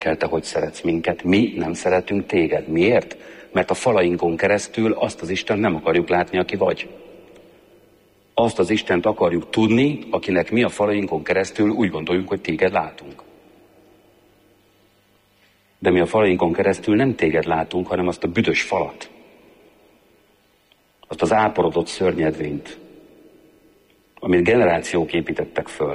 Te hogy szeretsz minket, mi nem szeretünk téged. Miért? Mert a falainkon keresztül azt az Istent nem akarjuk látni, aki vagy. Azt az Istent akarjuk tudni, akinek mi a falainkon keresztül úgy gondoljuk, hogy téged látunk. De mi a falainkon keresztül nem téged látunk, hanem azt a büdös falat. Azt az áporodott szörnyedvényt, amit generációk építettek föl.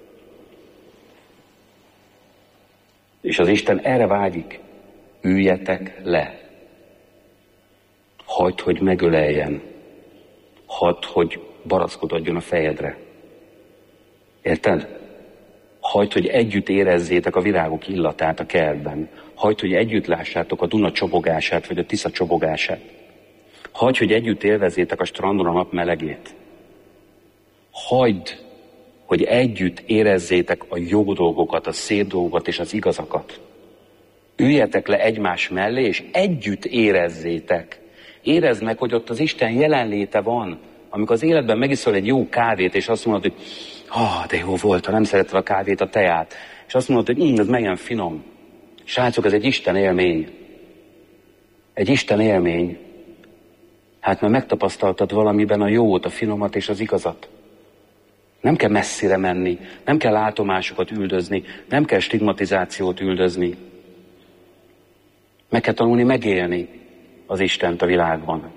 És az Isten erre vágyik. Üljetek le. Hagyd, hogy megöleljen. Hagyd, hogy barackot adjon a fejedre. Érted? Hagyd, hogy együtt érezzétek a virágok illatát a kertben. Hagyd, hogy együtt lássátok a Duna csobogását, vagy a Tisza csobogását. Hagyd, hogy együtt élvezzétek a strandon a nap melegét. Hagyd, hogy együtt érezzétek a jó dolgokat, a szép dolgokat és az igazakat. Üljetek le egymás mellé, és együtt érezzétek. Érezd meg, hogy ott az Isten jelenléte van. Amikor az életben megiszol egy jó kávét, és azt mondod, hogy de jó volt, ha nem szereted a kávét, a teját. És azt mondod, hogy ez milyen finom. Srácok, ez egy Isten élmény. Egy Isten élmény. Hát mert megtapasztaltad valamiben a jót, a finomat és az igazat. Nem kell messzire menni, nem kell látomásokat üldözni, nem kell stigmatizációt üldözni. Meg kell tanulni megélni az Istent a világban.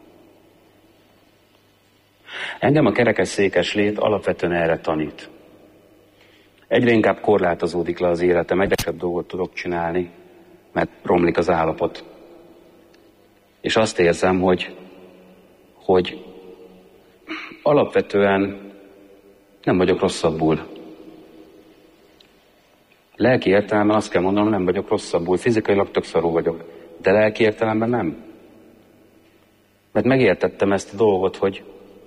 Engem a kerekesszékes lét alapvetően erre tanít. Egyre inkább korlátozódik le az életem, egyre több dolgot tudok csinálni, mert romlik az állapot. És azt érzem, hogy alapvetően nem vagyok rosszabbul. Lelki értelemben azt kell mondanom, nem vagyok rosszabbul. Fizikailag tök szarul vagyok, de lelki értelemben nem. Mert megértettem ezt a dolgot, hogy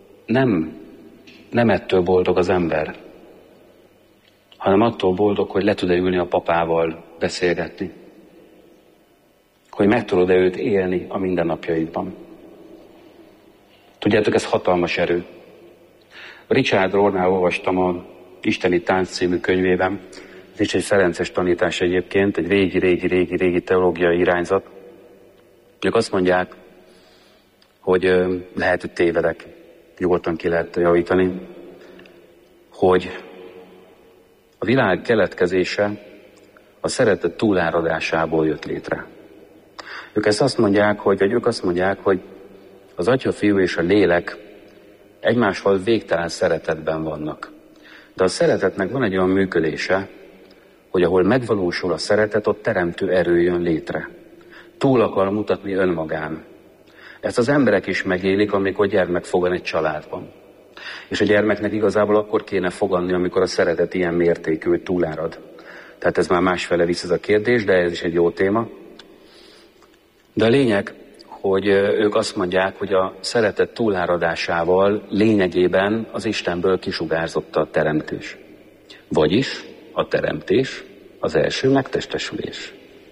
nem ettől boldog az ember, hanem attól boldog, hogy le tud-e ülni a papával beszélgetni. Hogy meg tudod-e őt élni a mindennapjaidban. Tudjátok, ez hatalmas erő. Richard Rohrnál olvastam a Isteni Tánc című könyvében. Ez is egy ferences tanítás egyébként, egy régi teológiai irányzat. Ők azt mondják, hogy lehet, hogy tévedek, nyugodtan ki lehet javítani, hogy a világ keletkezése a szeretet túláradásából jött létre. Ők azt mondják, hogy az Atya, Fiú és a Lélek egymással végtelen szeretetben vannak. De a szeretetnek van egy olyan működése, hogy ahol megvalósul a szeretet, ott teremtő erő jön létre. Túl akar mutatni önmagán. Ezt az emberek is megélik, amikor gyermek fogan egy családban. És a gyermeknek igazából akkor kéne fogadni, amikor a szeretet ilyen mértékű, hogy túlárad. Tehát ez már másfele visz ez a kérdés, de ez is egy jó téma. De a lényeg, hogy ők azt mondják, hogy a szeretet túláradásával lényegében az Istenből kisugárzott a teremtés. Vagyis a teremtés az első megtestesülés.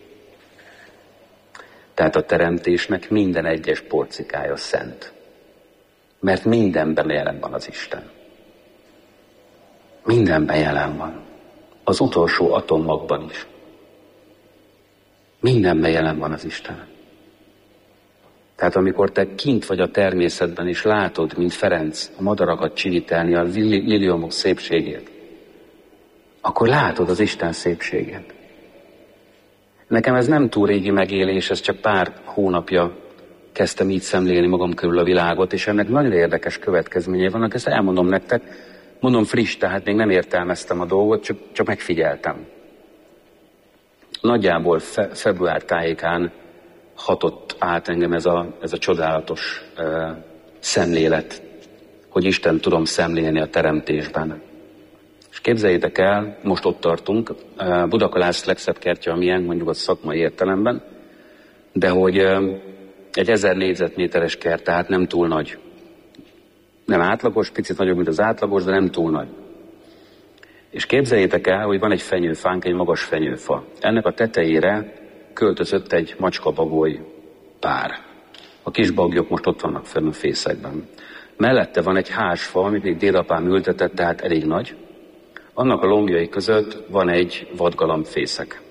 Tehát a teremtésnek minden egyes porcikája szent. Mert mindenben jelen van az Isten. Mindenben jelen van. Az utolsó atommagban is. Mindenben jelen van az Isten. Tehát amikor te kint vagy a természetben és látod, mint Ferenc, a madarakat csiritelni, a liliomok szépségét, akkor látod az Isten szépségét. Nekem ez nem túl régi megélés, ez csak pár hónapja kezdtem így szemlélni magam körül a világot, és ennek nagyon érdekes következményei vannak, ezt elmondom nektek. Mondom friss, tehát még nem értelmeztem a dolgot, csak megfigyeltem. Nagyjából február tájékán hatott át engem ez a csodálatos szemlélet, hogy Isten tudom szemlélni a teremtésben. És képzeljétek el, most ott tartunk, Budakalász legszebb kertje, amilyen, mondjuk a szakmai értelemben, de hogy egy 1000 négyzetméteres kert, tehát nem túl nagy. Nem átlagos, picit nagyobb, mint az átlagos, de nem túl nagy. És képzeljétek el, hogy van egy fenyőfánk, egy magas fenyőfa. Ennek a tetejére költözött egy macskabagoly pár. A kis bagyok most ott vannak fenn a fészekben. Mellette van egy hársfa, amit még dédapám ültetett, tehát elég nagy. Annak a lombjai között van egy vadgalambfészek.